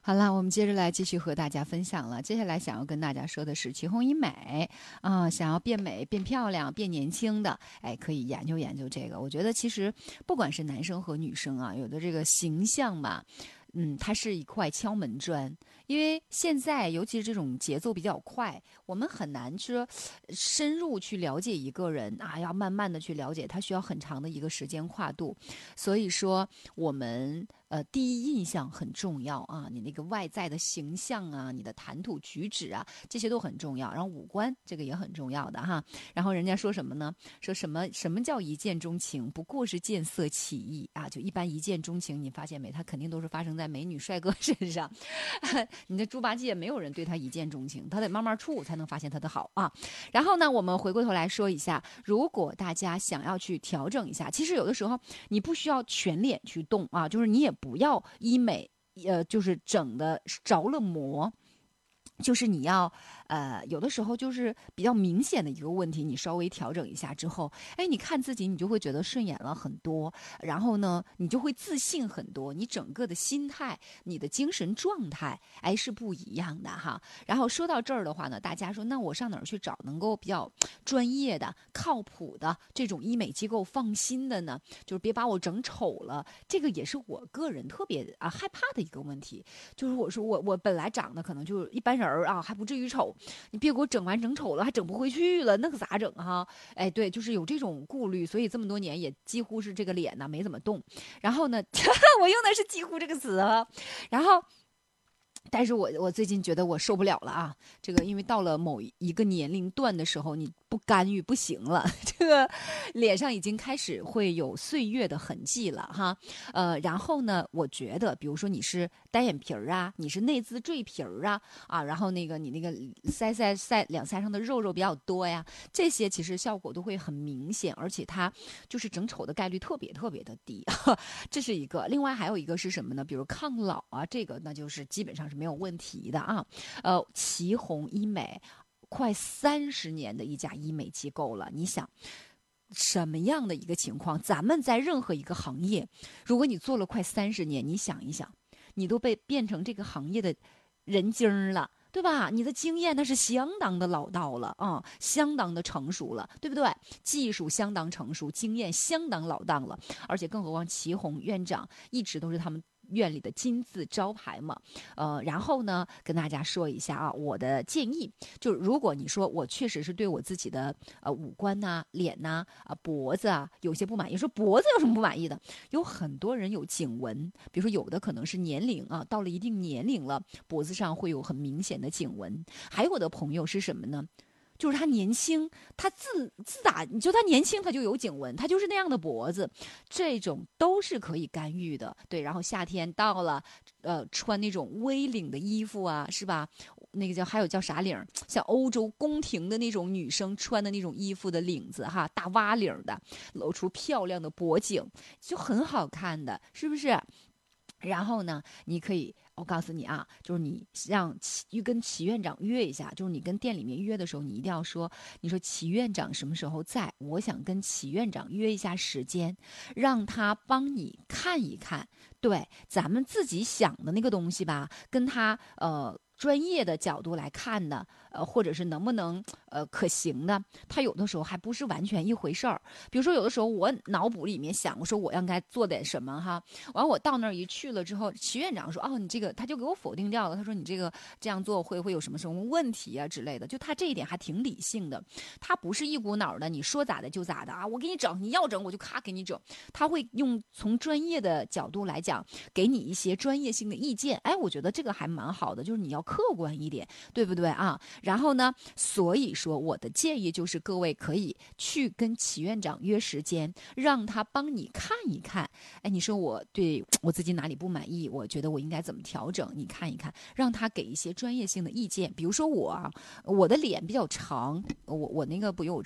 好了，我们接着来继续和大家分享了。接下来想要跟大家说的是祁红医美想要变美、变漂亮、变年轻的，可以研究研究这个。我觉得其实不管是男生和女生啊，有的这个形象吧。它是一块敲门砖，因为现在尤其是这种节奏比较快，我们很难说深入去了解一个人啊，要慢慢的去了解他，需要很长的一个时间跨度。所以说，我们第一印象很重要啊，你那个外在的形象啊，你的谈吐举止啊，这些都很重要。然后五官这个也很重要的哈。然后人家说什么呢？说什么叫一见钟情？不过是见色起意啊。就一般一见钟情，你发现没？它肯定都是发生在美女帅哥身上。你的猪八戒没有人对他一见钟情，他得慢慢处才能发现他的好啊。然后呢，我们回过头来说一下，如果大家想要去调整一下，其实有的时候你不需要全脸去动啊，就是你也不要医美，就是整的着了魔。就是你要，有的时候就是比较明显的一个问题，你稍微调整一下之后，你看自己你就会觉得顺眼了很多，然后呢，你就会自信很多，你整个的心态、你的精神状态，是不一样的哈。然后说到这儿的话呢，大家说，那我上哪儿去找能够比较专业的、靠谱的这种医美机构放心的呢？就是别把我整丑了，这个也是我个人特别害怕的一个问题。就是我说我本来长得可能就是一般人啊，还不至于丑，你别给我整完整丑了，还整不回去了，那可咋整哈？对，就是有这种顾虑，所以这么多年也几乎是这个脸呢没怎么动。然后呢，我用的是几乎这个词啊，然后。但是我最近觉得我受不了了啊！这个因为到了某一个年龄段的时候，你不干预不行了，这个脸上已经开始会有岁月的痕迹了哈。然后呢，我觉得比如说你是单眼皮儿啊，你是内眦赘皮儿然后那个你那个两腮上的肉肉比较多呀，这些其实效果都会很明显，而且它就是整丑的概率特别特别的低。这是一个。另外还有一个是什么呢？比如抗老啊，这个那就是基本上是没有问题的啊。祁红医美快30年的一家医美机构了，你想。什么样的一个情况？咱们在任何一个行业，如果你做了快30年，你想一想，你都变成这个行业的人精了。对吧？你的经验那是相当的老道了啊，相当的成熟了，对不对？技术相当成熟，经验相当老道了，而且更何况祁红院长一直都是他们院里的金字招牌嘛。然后呢，跟大家说一下啊，我的建议就是，如果你说我确实是对我自己的五官呐、脸呐、脖子有些不满意，说脖子有什么不满意的？有很多人有颈纹，比如说有的可能是年龄到了一定年龄了，脖子上会有很明显的颈纹。还有的朋友是什么呢？就是他年轻，他自打你就他年轻，他就有颈纹，他就是那样的脖子，这种都是可以干预的。对，然后夏天到了，穿那种 V 领的衣服啊，是吧？那个还有叫啥领？像欧洲宫廷的那种女生穿的那种衣服的领子哈，大蛙领的，露出漂亮的脖颈，就很好看的，是不是？然后呢，你可以，我告诉你啊，就是你让跟祁院长约一下，就是你跟店里面约的时候，你一定要说，你说祁院长什么时候在？我想跟祁院长约一下时间，让他帮你看一看。对，咱们自己想的那个东西吧，跟他专业的角度来看的，或者是能不能可行的，他有的时候还不是完全一回事儿。比如说，有的时候我脑补里面想，我说我应该做点什么哈，完我到那儿一去了之后，齐院长说，哦，你这个他就给我否定掉了，他说你这个这样做会有什么问题啊之类的，就他这一点还挺理性的，他不是一股脑的，你说咋的就咋的啊，我给你整，你要整我就咔给你整，他会从专业的角度来讲，给你一些专业性的意见，我觉得这个还蛮好的，就是你要客观一点，对不对啊？然后呢，所以说我的建议就是各位可以去跟齐院长约时间，让他帮你看一看。你说我对我自己哪里不满意，我觉得我应该怎么调整，你看一看，让他给一些专业性的意见。比如说我的脸比较长，我那个不有